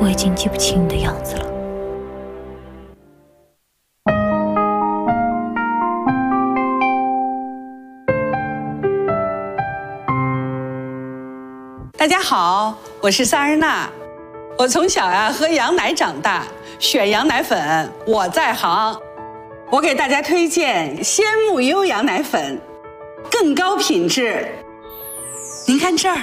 我已经记不清你的样子了。 大家好，我是萨日娜。我从小喝羊奶长大，选羊奶粉我在行。我给大家推荐鲜木优羊奶粉，更高品质。您看这儿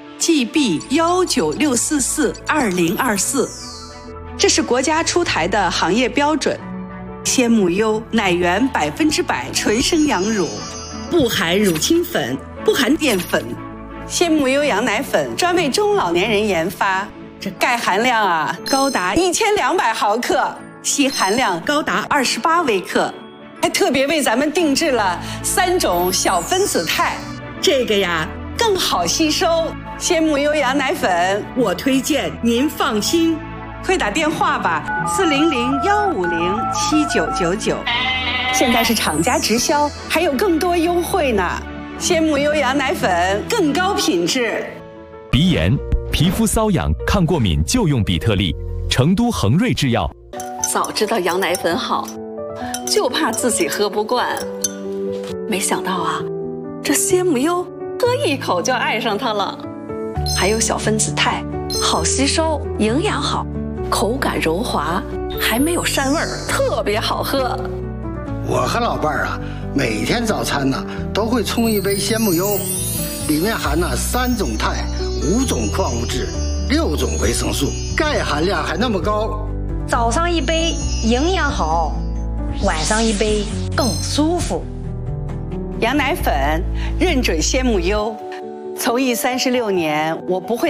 ，GB196442024，这是国家出台的行业标准。鲜木优奶源100%纯生羊乳，不含乳清粉，不含淀粉。鲜木优羊奶粉专为中老年人研发，这钙含量高达1200毫克，硒含量高达28微克，还特别为咱们定制了3种小分子肽，这个更好吸收。鲜木优羊奶粉我推荐，您放心。快打电话吧，400-150-7999，现在是厂家直销，还有更多优惠呢。鲜木优羊奶粉更高品质。 鼻炎、皮肤瘙痒、抗过敏就用比特丽，成都恒瑞制药。 早知道羊奶粉好，就怕自己喝不惯。没想到这鲜木优喝一口就爱上它了。还有小分子肽，好吸收，营养好，口感柔滑，还没有膻味儿，特别好喝。 我和老伴儿每天早餐都会冲一杯鲜木优，里面含3种肽、5种矿物质、6种维生素，钙含量还那么高。 早上一杯营养好，晚上一杯更舒服。 羊奶粉认准鲜木优，从艺36年，我不会